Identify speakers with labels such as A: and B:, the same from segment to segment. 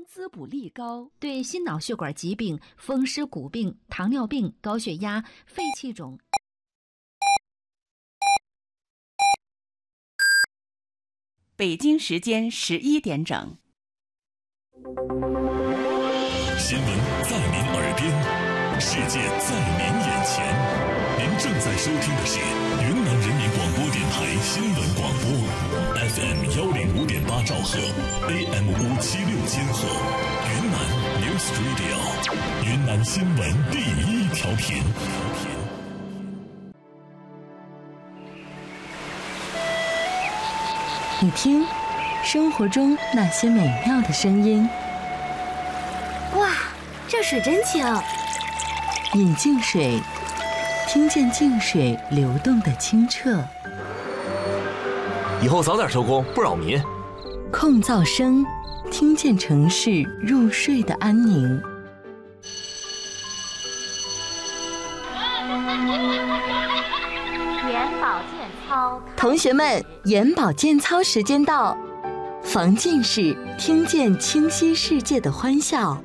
A: 能滋补力高，对心脑血管疾病、风湿骨病、糖尿病、高血压、肺气肿。
B: 北京时间11点整。
C: 新闻在您耳边，世界在您眼前。您正在收听的是云南人民广播电台新闻广播 ，FM105.8兆赫 ，AM576千赫，云南 News Radio， 云南新闻第一调频。
D: 你听，生活中那些美妙的声音。
E: 哇，这水真清！
D: 饮净水，听见净水流动的清澈。
F: 以后早点收工，不扰民。
D: 控噪声，听见城市入睡的安宁。
E: 眼保健操，
D: 同学们，眼保健操时间到，防近视，听见清晰世界的欢笑。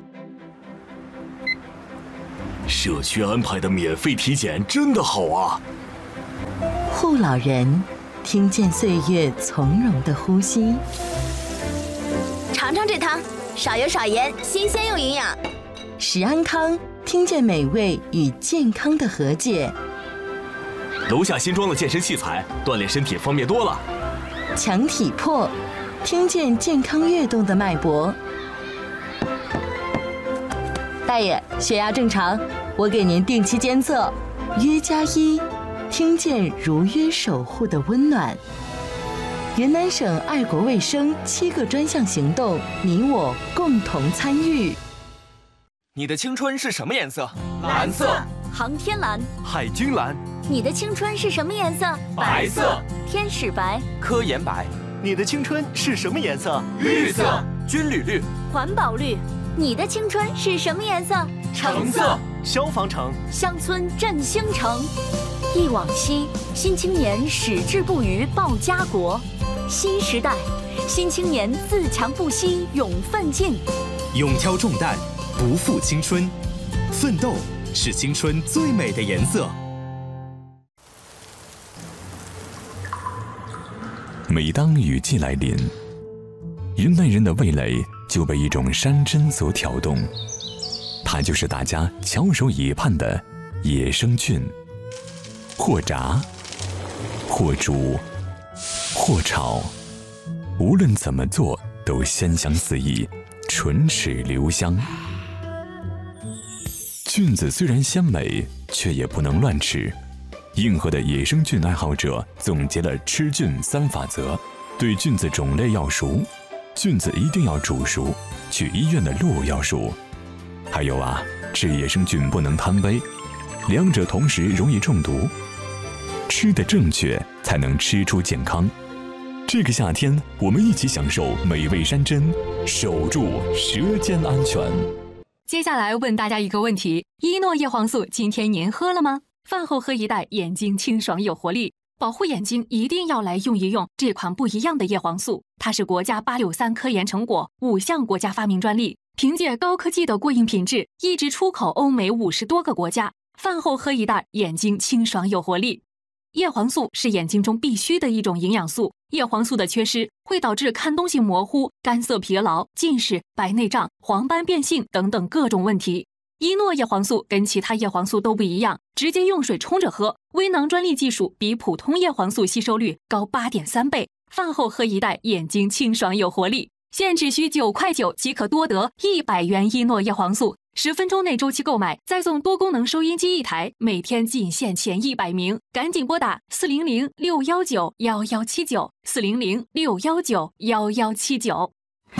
F: 社区安排的免费体检真的好啊！
D: 护老人，听见岁月从容的呼吸。
E: 尝尝这汤，少油少盐，新鲜又营养。
D: 食安康，听见美味与健康的和解。
F: 楼下新装的健身器材，锻炼身体方便多了。
D: 强体魄，听见健康跃动的脉搏。大爷，血压正常，我给您定期监测。约+1，听见如约守护的温暖。云南省爱国卫生7个专项行动，你我共同参与。
G: 你的青春是什么颜色？
H: 蓝色。
E: 航天蓝。
G: 海军蓝。
E: 你的青春是什么颜色？
H: 白色。
E: 天使白。
G: 科研白。
I: 你的青春是什么颜色？
H: 绿色。
G: 军旅绿。
E: 环保绿。你的青春是什么颜色？
H: 橙色。
I: 消防橙。
E: 乡村振兴城。忆往昔，新青年矢志不渝报家国。新时代，新青年自强不息勇奋进。
J: 勇挑重担，不负青春，奋斗是青春最美的颜色。
C: 每当雨季来临，云南人的味蕾就被一种山珍所挑动，它就是大家翘首以盼的野生菌。或炸，或煮，或炒，无论怎么做都鲜香四溢，唇齿留香。菌子虽然鲜美，却也不能乱吃。硬核的野生菌爱好者总结了吃菌3法则：对菌子种类要熟，菌子一定要煮熟，去医院的路要熟。还有啊，吃野生菌不能贪杯，两者同时容易中毒。吃得正确，才能吃出健康。这个夏天，我们一起享受美味山珍，守住舌尖安全。
K: 接下来问大家一个问题：依诺叶黄素今天您喝了吗？饭后喝一袋，眼睛清爽有活力。保护眼睛一定要来用一用这款不一样的叶黄素，它是国家863科研成果，5项国家发明专利，凭借高科技的过硬品质，一直出口欧美50多个国家。饭后喝一袋，眼睛清爽有活力。叶黄素是眼睛中必须的一种营养素，叶黄素的缺失会导致看东西模糊、干涩疲劳、近视、白内障、黄斑变性等等各种问题。依诺叶黄素跟其他叶黄素都不一样，直接用水冲着喝，微囊专利技术比普通叶黄素吸收率高8.3倍。饭后喝一袋，眼睛清爽有活力。现只需9.9块即可多得100元依诺叶黄素，10分钟内周期购买，再送多功能收音机1台，每天仅限前100名，赶紧拨打400-619-1179，400-619-1179。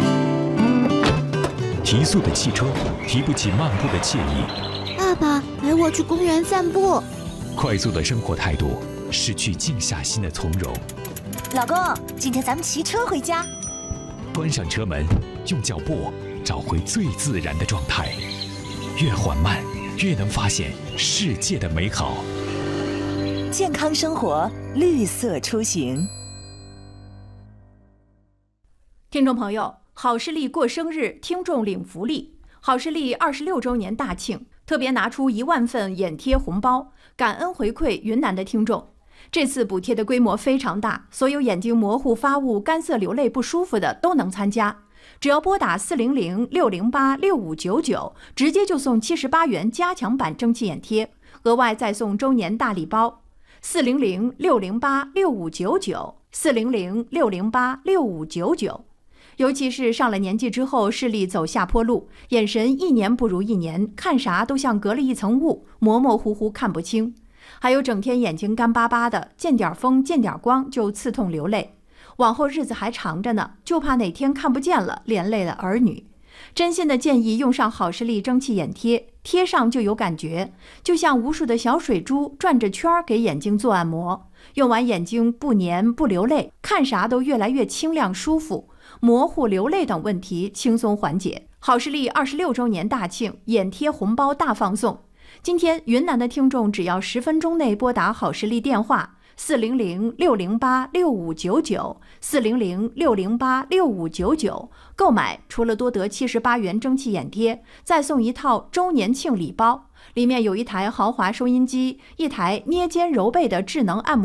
L: 提速的汽车提不起漫步的惬意。
M: 爸爸，陪我去公园散步。
L: 快速的生活态度失去静下心的从容。
M: 老公，今天咱们骑车回家。
L: 关上车门，用脚步找回最自然的状态。越缓慢，越能发现世界的美好。
N: 健康生活，绿色出行。
O: 听众朋友， 好视力过生日，听众领福利。好视力26周年大庆，特别拿出1万份眼贴红包，感恩回馈云南的听众。这次补贴的规模非常大，所有眼睛模糊、发雾、干涩、流泪不舒服的都能参加。只要拨打400-608-6599，直接就送78元加强版蒸汽眼贴，额外再送周年大礼包。400-608-6599，400-608-6599。尤其是上了年纪之后，视力走下坡路，眼神一年不如一年，看啥都像隔了一层雾，模模糊糊看不清。还有整天眼睛干巴巴的，见点风见点光就刺痛流泪。往后日子还长着呢，就怕哪天看不见了，连累了儿女。真心的建议用上好视力蒸汽眼贴，贴上就有感觉，就像无数的小水珠转着圈给眼睛做按摩。用完眼睛不黏不流泪，看啥都越来越清亮舒服，模糊流泪等问题轻松缓解。好视力26周年大庆，眼贴红包大放送。今天云南的听众只要10分钟内拨打好视力电话400-608-6599，400-608-6599，购买除了多得78元蒸汽眼贴，再送一套周年庆礼包，里面有一台豪华收音机，一台捏肩揉背的智能按摩